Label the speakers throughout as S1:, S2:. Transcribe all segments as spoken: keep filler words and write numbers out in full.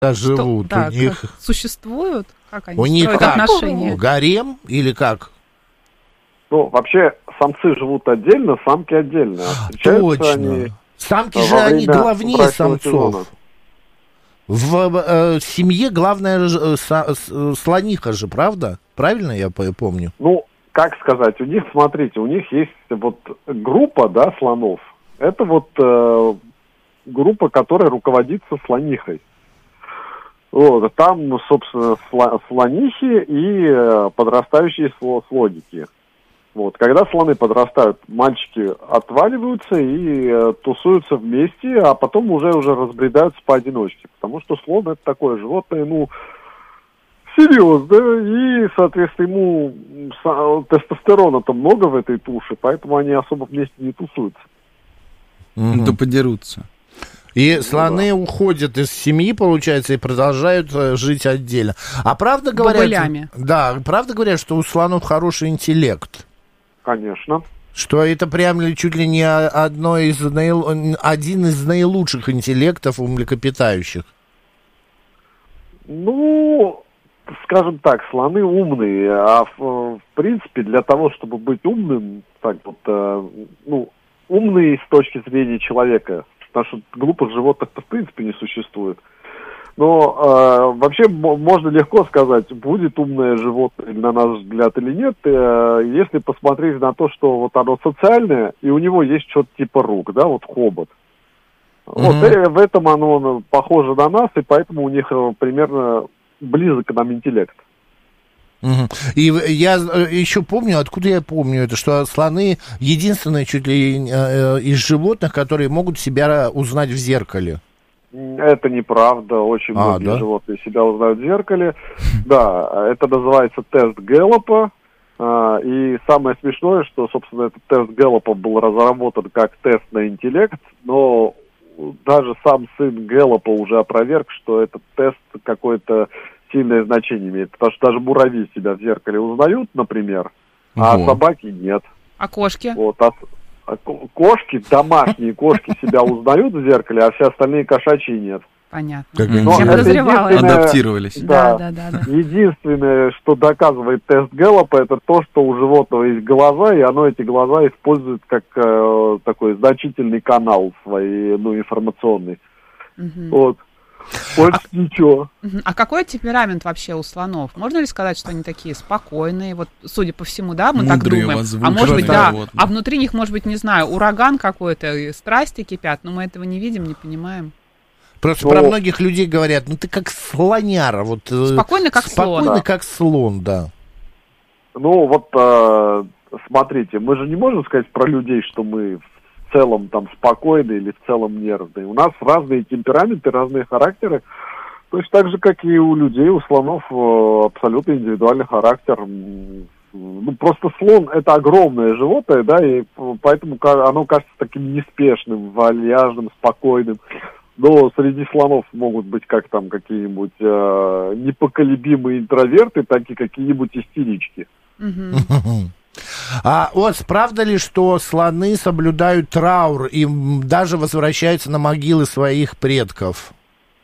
S1: живут,
S2: да,
S1: у них...
S2: существуют? Как они
S1: у них
S2: строят
S1: как?
S2: отношения?
S1: Гарем или как?
S3: Ну, вообще, самцы живут отдельно, самки отдельно. Встречаются
S1: Точно.
S3: они
S1: Самки
S3: во
S1: же, они
S3: время
S1: главнее
S3: брачного сезона.
S1: самцов. В э, семье главная э, са, с, слониха же, правда? Правильно я помню?
S3: Ну, как сказать, у них, смотрите, у них есть вот группа, да, слонов. Это вот э, группа, которая руководится слонихой. Вот, там, ну, собственно, слонихи и э, подрастающие слоники. Вот, когда слоны подрастают, мальчики отваливаются и э, тусуются вместе, а потом уже уже разбредаются поодиночке. Потому что слон — это такое животное, ну, серьезное, и, соответственно, ему са- тестостерона-то много в этой туше, поэтому они особо вместе не тусуются.
S4: Угу. Да подерутся.
S1: И
S3: ну,
S1: слоны
S3: да.
S1: уходят из семьи, получается, и продолжают э, жить отдельно. А правда говорят...
S2: Бобылями.
S1: Да, правда говорят, что у слонов хороший интеллект?
S3: Конечно.
S1: Что это прям ли чуть ли не одно из наил... один из наилучших интеллектов у млекопитающих?
S3: Ну, скажем так, слоны умные, а в, в принципе для того, чтобы быть умным, так вот, э, ну, умный с точки зрения человека, потому что глупых животных-то в принципе не существует. Но э, вообще м- можно легко сказать, будет умное животное, на наш взгляд, или нет, э, если посмотреть на то, что вот оно социальное, и у него есть что-то типа рук, да, вот хобот. Mm-hmm. Вот э, в этом оно похоже на нас, и поэтому у них э, примерно близок к нам интеллект.
S1: Угу. И я еще помню, откуда я помню это, что слоны единственные чуть ли э, из животных, которые могут себя узнать в зеркале.
S3: Это неправда, очень
S1: а,
S3: многие
S1: да?
S3: животные себя узнают в зеркале. Да, это называется тест Гэллопа. И самое смешное, что, собственно, этот тест Гэллопа был разработан как тест на интеллект, но даже сам сын Гэллопа уже опроверг, что этот тест какой-то сильное значение имеет, потому что даже муравьи себя в зеркале узнают, например, а
S4: Ого.
S3: собаки нет.
S2: А кошки?
S3: Вот, а, а кошки, домашние кошки себя узнают в зеркале, а все остальные кошачьи нет.
S2: Понятно.
S1: Как
S3: Но
S2: Я
S3: это
S2: подозревала.
S3: единственное-
S4: Адаптировались.
S3: Да.
S2: Да, да, да, да.
S3: Единственное, что доказывает тест Гэллопа, это то, что у животного есть глаза, и оно эти глаза использует как э, такой значительный канал свой, ну, информационный.
S2: Мгм.
S3: Вот. Больше ничего.
S2: Мгм. А какой темперамент вообще у слонов? Можно ли сказать, что они такие спокойные? Вот, судя по всему, да, мы так
S4: Мудрые,
S2: думаем. А
S4: возвышенные
S2: может быть, да,
S4: животные.
S2: а внутри них, может быть, не знаю, ураган какой-то, и страсти кипят, но мы этого не видим, не понимаем.
S1: Просто
S3: Ну,
S1: про многих людей говорят, ну ты как слоняра, вот э,
S2: Спокойно, как
S1: спокойно,
S2: слон.
S1: как слон, да.
S3: Ну, вот, э, смотрите, мы же не можем сказать про людей, что мы в целом там спокойные или в целом нервные. У нас разные темпераменты, разные характеры. Точно так же, как и у людей, у слонов э, абсолютно индивидуальный характер. М, Ну, просто слон — это огромное животное, да, и поэтому ка- оно кажется таким неспешным, вальяжным, спокойным. Но среди слонов могут быть как там какие-нибудь э, непоколебимые интроверты, так и какие-нибудь истерички.
S2: Мгм.
S1: А вот правда ли, что слоны соблюдают траур и м, даже возвращаются на могилы своих предков?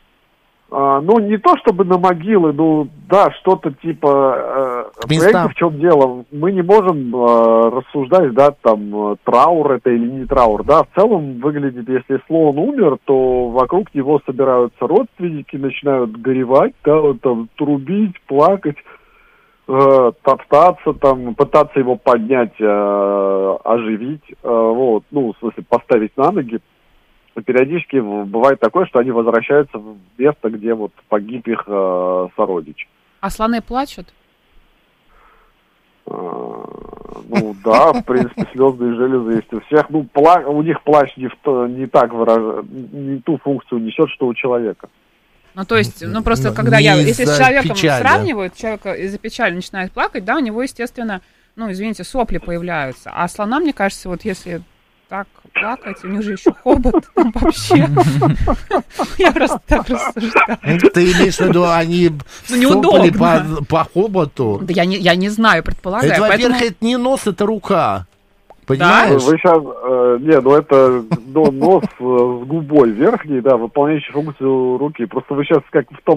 S3: А, ну, не то чтобы на могилы, ну, да, что-то типа... Э,
S1: К местам.
S3: понимаете, в чем дело? Мы не можем э, рассуждать, да, там, э, траур это или не траур, да. В целом выглядит, если слон умер, то вокруг него собираются родственники, начинают горевать, да, вот, там, трубить, плакать, э, топтаться, там, пытаться его поднять, э, оживить, э, вот, ну, в смысле, поставить на ноги. Периодически бывает такое, что они возвращаются в место, где вот погиб их э, сородич.
S2: А слоны плачут?
S3: Э, ну да, в принципе, слезные железы есть у всех. Ну, пла- у них плач не, в то- не так выражает, не ту функцию несет, что у человека.
S2: Ну, то есть, ну, просто
S1: Ну,
S2: когда
S1: не
S2: я, если с
S1: из-за
S2: человеком
S1: печали.
S2: сравнивают, человек из-за печали начинает плакать, да, у него, естественно, ну, извините, сопли появляются. А слона, мне кажется, вот если так плакать, у них же еще хобот там вообще. Я просто так рассуждаю.
S1: Ты имеешь в виду, они
S2: Ну, неудобно.
S1: сопли по, по хоботу?
S2: Да я не, я не знаю, предполагаю.
S1: Это,
S2: поэтому-
S1: во-первых, это не нос, это рука. Понимаешь?
S3: Вы сейчас, э, не, ну это ну, нос э, с губой верхней, да, выполняющий функцию руки. Просто вы сейчас как в том